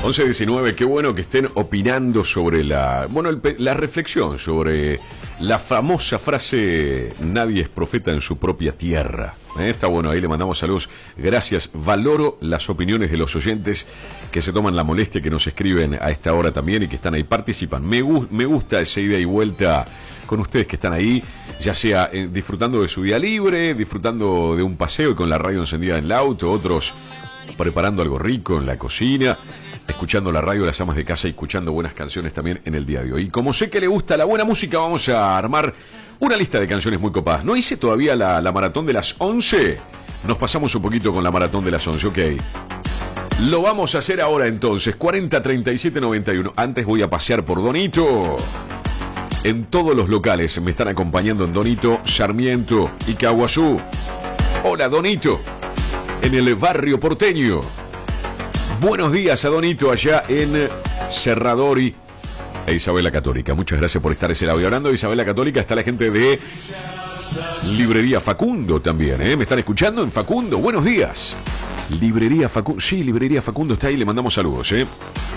11:19, qué bueno que estén opinando sobre la reflexión sobre la famosa frase nadie es profeta en su propia tierra. Está bueno, ahí le mandamos saludos. Gracias, valoro las opiniones de los oyentes que se toman la molestia, que nos escriben a esta hora también y que están ahí, participan. Me gusta esa ida y vuelta con ustedes que están ahí, ya sea disfrutando de su día libre, disfrutando de un paseo y con la radio encendida en el auto, otros preparando algo rico en la cocina, escuchando la radio, las amas de casa y escuchando buenas canciones también en el día de hoy. Y como sé que le gusta la buena música, vamos a armar una lista de canciones muy copadas. No hice todavía la maratón de las 11. Nos pasamos un poquito con la maratón de las 11, ok. Lo vamos a hacer ahora entonces, 40 37 91. Antes voy a pasear por Donito. En todos los locales me están acompañando en Donito, Sarmiento y Caguazú. Hola Donito, en el barrio porteño. Buenos días a Donito allá en Cerradori e Isabela Católica. Muchas gracias por estar ese lado. Y hablando de Isabela Católica, está la gente de Librería Facundo también, ¿eh? ¿Me están escuchando en Facundo? Buenos días. Librería Facundo, sí, Librería Facundo está ahí, le mandamos saludos, ¿eh?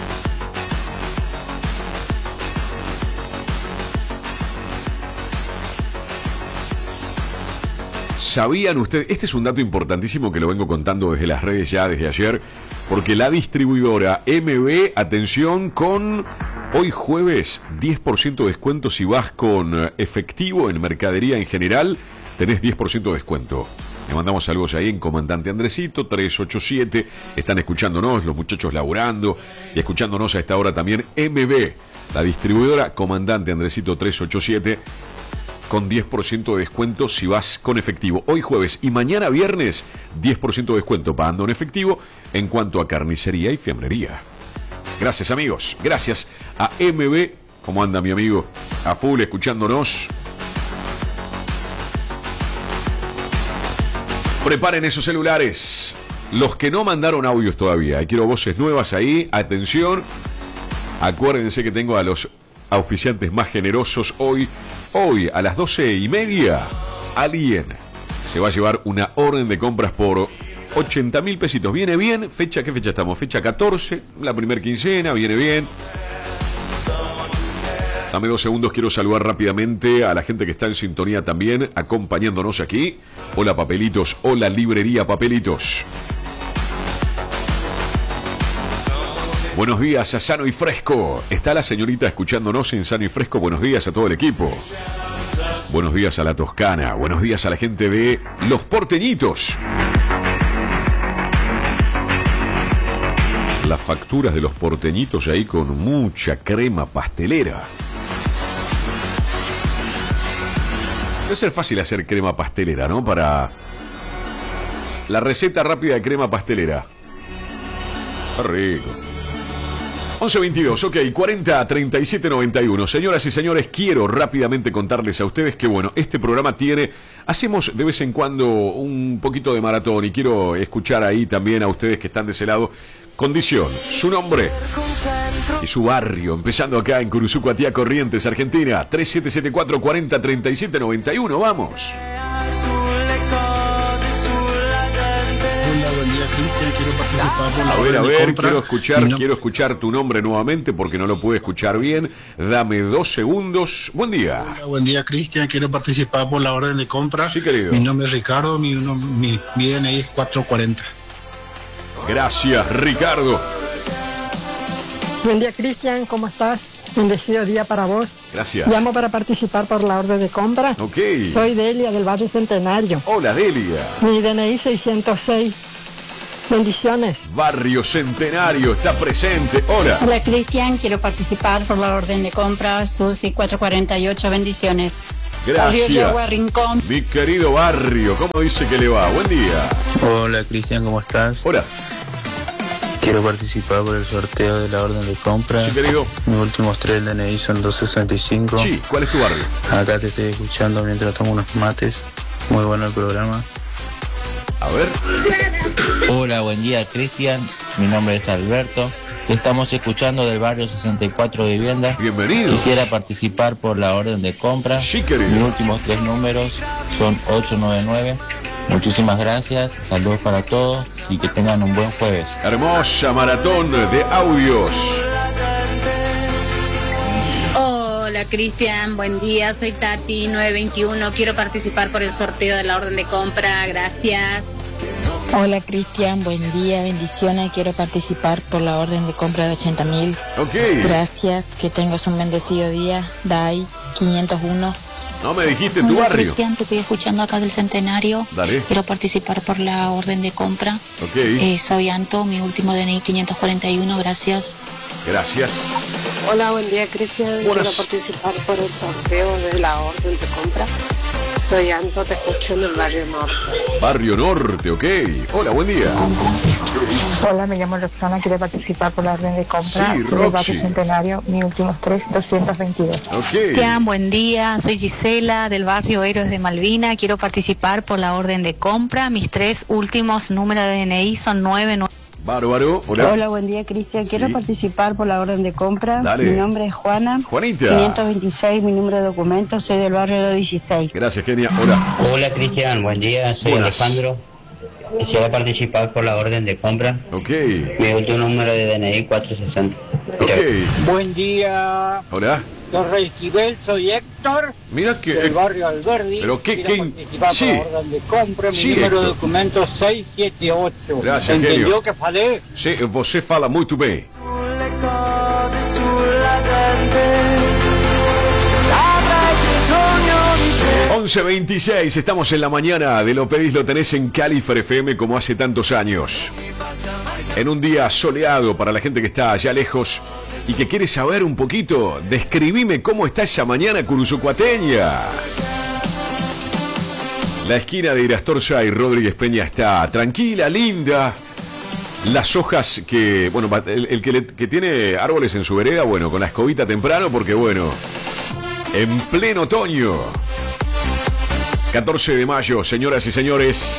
¿Sabían ustedes? Este es un dato importantísimo que lo vengo contando desde las redes ya desde ayer, porque la distribuidora MB, atención, con hoy jueves 10% de descuento si vas con efectivo en mercadería en general, tenés 10% de descuento. Le mandamos saludos ahí en Comandante Andresito 387, están escuchándonos los muchachos laburando y escuchándonos a esta hora también MB, la distribuidora Comandante Andresito 387, con 10% de descuento si vas con efectivo. Hoy jueves y mañana viernes, 10% de descuento pagando en efectivo en cuanto a carnicería y fiambrería. Gracias amigos, gracias a MB. ¿Cómo anda mi amigo? A full escuchándonos. Preparen esos celulares. Los que no mandaron audios todavía, quiero voces nuevas ahí, atención. Acuérdense que tengo a los auspiciantes más generosos hoy a las 12:30, alguien se va a llevar una orden de compras por 80.000 pesitos. Viene bien, ¿qué fecha estamos? Fecha 14, la primer quincena, viene bien. Dame 2 segundos, quiero saludar rápidamente a la gente que está en sintonía también, acompañándonos aquí. Hola Papelitos, hola Librería Papelitos. Buenos días a Sano y Fresco. Está la señorita escuchándonos en Sano y Fresco. Buenos días a todo el equipo. Buenos días a la Toscana. Buenos días a la gente de Los Porteñitos. Las facturas de Los Porteñitos ahí con mucha crema pastelera. Debe ser fácil hacer crema pastelera, ¿no? Para la receta rápida de crema pastelera. Está rico. 11:22, ok, 40 37 91. Señoras y señores, quiero rápidamente contarles a ustedes que, bueno, este programa hacemos de vez en cuando un poquito de maratón y quiero escuchar ahí también a ustedes que están de ese lado. Condición, su nombre y su barrio, empezando acá en Curuzucuatía, Corrientes, Argentina, 3774 40 37 91, vamos. Quiero participar por la orden de compra. Quiero escuchar tu nombre nuevamente porque no lo pude escuchar bien. Dame 2 segundos. Buen día. Hola, buen día, Cristian. Quiero participar por la orden de compra. Sí, querido. Mi nombre es Ricardo, mi DNI es 440. Gracias, Ricardo. Buen día, Cristian. ¿Cómo estás? Bendecido día para vos. Gracias. Llamo para participar por la orden de compra. Ok. Soy Delia del barrio Centenario. Hola, Delia. Mi DNI 606. Bendiciones. Barrio Centenario está presente. Hola. Hola Cristian, quiero participar por la orden de compra Susi 448. Bendiciones. Gracias. Barrio Yagua, Rincón. Mi querido barrio, ¿cómo dice que le va? Buen día. Hola Cristian, ¿cómo estás? Hola. Quiero participar por el sorteo de la orden de compra. Sí, querido. Mis últimos 3 DNI son 265. Sí, ¿cuál es tu barrio? Acá te estoy escuchando mientras tomo unos mates. Muy bueno el programa. A ver. Hola, buen día Cristian, mi nombre es Alberto, te estamos escuchando del barrio 64 de Vivienda. Bienvenido. Quisiera participar por la orden de compra. Sí, querido. Mis últimos 3 números son 899. Muchísimas gracias, saludos para todos y que tengan un buen jueves. Hermosa maratón de audios. Hola Cristian, buen día, soy Tati 921, quiero participar por el sorteo de la orden de compra, gracias. Hola Cristian, buen día, bendiciones, quiero participar por la orden de compra de 80.000. Ok. Gracias, que tengas un bendecido día. DAI 501. No me dijiste tu barrio. Cristian, te estoy escuchando acá del Centenario. Dale. Quiero participar por la orden de compra. Ok. Soy Anto, mi último DNI 541, gracias. Gracias. Hola, buen día, Cristian. Buenas. Quiero participar por el sorteo de la orden de compra. Soy Anto, te escucho en el barrio norte. Barrio Norte, ok. Hola, buen día. Hola, me llamo Roxana, quiero participar por la orden de compra. Sí, Soy del Roxy. barrio Centenario, mis últimos 3, 222. Ok. Cristian, buen día, soy Gisela del barrio Héroes de Malvina, quiero participar por la orden de compra. Mis 3 últimos números de DNI son 99. Bárbaro. Hola. Hola, buen día, Cristian. Quiero Sí. participar por la orden de compra. Dale. Mi nombre es Juana. Juanita. 526, mi número de documento, soy del barrio 216. Gracias, genia. Hola. Hola Cristian, buen día, soy Buenas. Alejandro. Quisiera participar por la orden de compra. Ok. Mi último número de DNI 460. Ok. Buen día, Hola. Torre Esquivel, soy Héctor, Mira que... del barrio Alberdi. Pero qué- Quiero qué- participar sí. por la orden de compra, mi Sí, número Héctor. de documento 678. Gracias, ¿Entendió genio. que falei? Sí, você fala muito bem. 11:26, estamos en la mañana de Lo Pedís Lo Tenés en Califer FM como hace tantos años. En un día soleado para la gente que está allá lejos y que quiere saber un poquito, describime cómo está esa mañana curuzucuateña. La esquina de Irastorza y Rodríguez Peña está tranquila, linda. Las hojas que, bueno, el que tiene árboles en su vereda, bueno, con la escobita temprano porque, bueno, en pleno otoño. 14 de mayo, señoras y señores.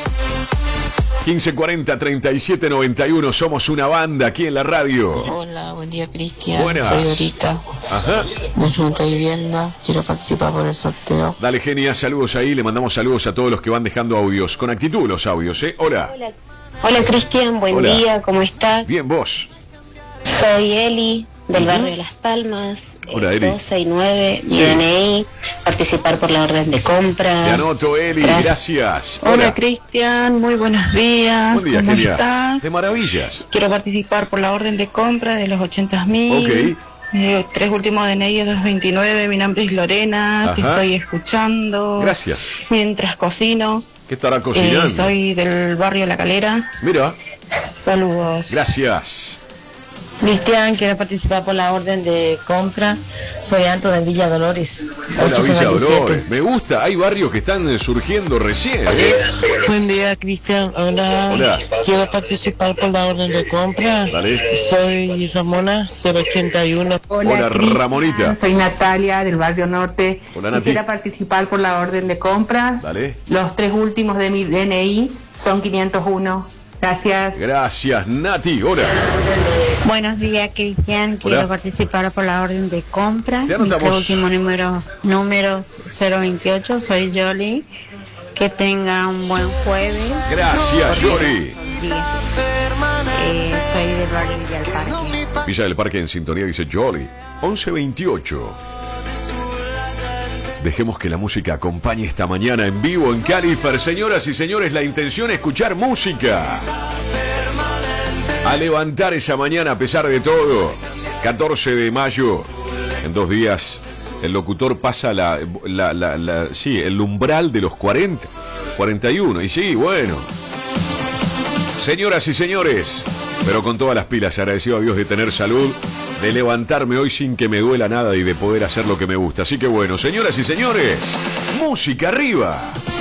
1540-3791, somos una banda aquí en la radio. Hola, buen día, Cristian. Buenas. Soy Dorita, Ajá. de Junta Vivienda. Quiero participar por el sorteo. Dale, genia, saludos ahí. Le mandamos saludos a todos los que van dejando audios. Con actitud los audios, ¿eh? Hola. Hola, Cristian. Buen Hola. día. ¿Cómo estás? Bien, vos. Soy Eli, del barrio de Las Palmas. Hola, Eli. 269, mi Sí. DNI. Participar por la orden de compra. Te anoto, Eli. Gracias. Hola, Cristian. Muy buenos días. Buen día, ¿Cómo genia. estás? De maravillas. Quiero participar por la orden de compra de los 80.000. Ok. 3 últimos DNI de 229. Mi nombre es Lorena. Te Ajá. estoy escuchando. Gracias. Mientras cocino. ¿Qué estará cocinando? Soy del barrio La Calera. Mira. Saludos. Gracias. Cristian, quiero participar por la orden de compra. Soy Anto de Villa Dolores. Hola, Villa 897. Dolores. Me gusta. Hay barrios que están surgiendo recién, ¿eh? Buen día, Cristian. Hola. Hola. Quiero participar por la orden de compra. Dale. Soy Ramona 081. Hola, Ramonita. Soy Natalia del barrio norte. Hola, Nati. Quisiera participar por la orden de compra. Dale. Los 3 últimos de mi DNI son 501. Gracias. Gracias, Nati. Hola. Buenos días, Cristian. Quiero Hola. participar por la orden de compra. Te Mi anotamos. último números 028. Soy Yoli. Que tenga un buen jueves. Gracias, Yoli. Soy del barrio Villa del Parque. Villa del Parque en sintonía, dice Jolly. 11:28. Dejemos que la música acompañe esta mañana en vivo en Califer. Señoras y señores, la intención es escuchar música. A levantar esa mañana a pesar de todo. 14 de mayo. En 2 días, el locutor pasa el umbral de los 40. 41. Y sí, bueno. Señoras y señores, pero con todas las pilas, agradecido a Dios de tener salud, de levantarme hoy sin que me duela nada y de poder hacer lo que me gusta. Así que bueno, señoras y señores, música arriba.